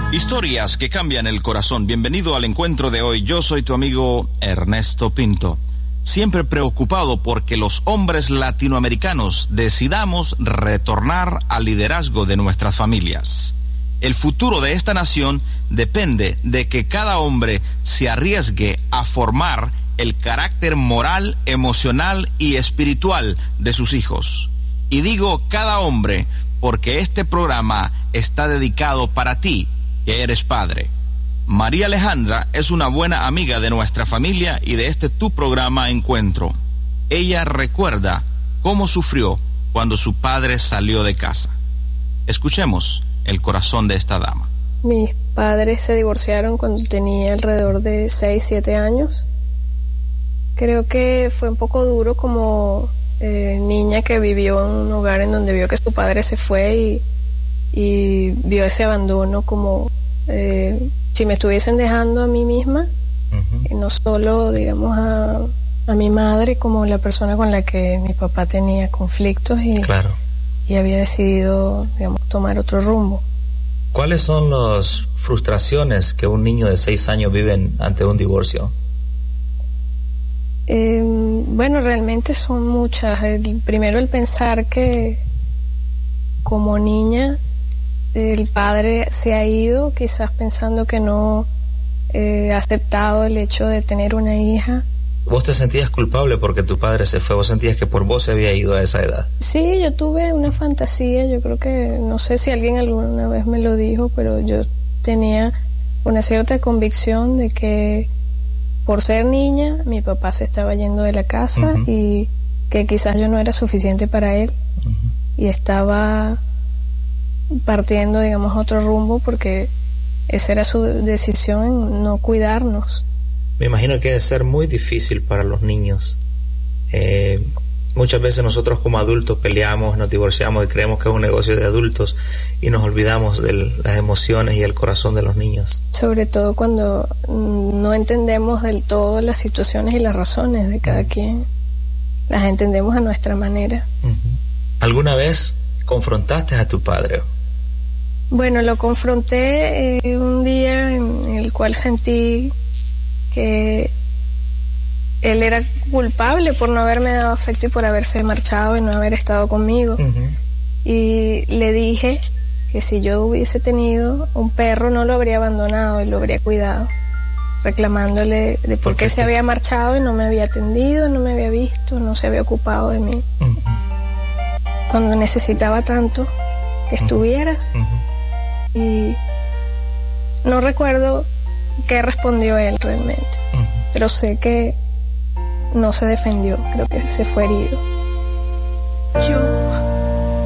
Historias que cambian el corazón. Bienvenido al encuentro de hoy. Yo soy tu amigo Ernesto Pinto. Siempre preocupado porque los hombres latinoamericanos decidamos retornar al liderazgo de nuestras familias. El futuro de esta nación depende de que cada hombre se arriesgue a formar el carácter moral, emocional y espiritual de sus hijos. Y digo cada hombre porque este programa está dedicado para ti, que eres padre. María Alejandra es una buena amiga de nuestra familia y de este tu programa Encuentro. Ella recuerda cómo sufrió cuando su padre salió de casa. Escuchemos el corazón de esta dama. Mis padres se divorciaron cuando tenía alrededor de 6, 7 años. Creo que fue un poco duro como niña que vivió en un hogar en donde vio que su padre se fue y vio ese abandono como si me estuviesen dejando a mí misma, y no solo, digamos, a mi madre como la persona con la que mi papá tenía conflictos y había decidido, digamos, tomar otro rumbo. ¿Cuáles son las frustraciones que un niño de 6 años vive ante un divorcio? Bueno, realmente son muchas. Primero, el pensar que como niña el padre se ha ido, quizás pensando que no ha aceptado el hecho de tener una hija. ¿Vos te sentías culpable porque tu padre se fue? ¿Vos sentías que por vos se había ido a esa edad? Sí, yo tuve una fantasía. Yo creo que, no sé si alguien alguna vez me lo dijo, pero yo tenía una cierta convicción de que por ser niña mi papá se estaba yendo de la casa y que quizás yo no era suficiente para él y estaba partiendo, digamos, otro rumbo porque esa era su decisión en no cuidarnos. Me imagino que debe ser muy difícil para los niños. Muchas veces nosotros como adultos peleamos, nos divorciamos y creemos que es un negocio de adultos y nos olvidamos de las emociones y el corazón de los niños. Sobre todo cuando no entendemos del todo las situaciones y las razones de cada quien. Las entendemos a nuestra manera. ¿Alguna vez confrontaste a tu padre? Bueno, lo confronté un día en el cual sentí que él era culpable por no haberme dado afecto y por haberse marchado y no haber estado conmigo. Y le dije que si yo hubiese tenido un perro no lo habría abandonado y lo habría cuidado, reclamándole de por qué se había marchado y no me había atendido, no me había visto, no se había ocupado de mí cuando necesitaba tanto que estuviera. Y no recuerdo qué respondió él realmente, pero sé que no se defendió, creo que se fue herido. Yo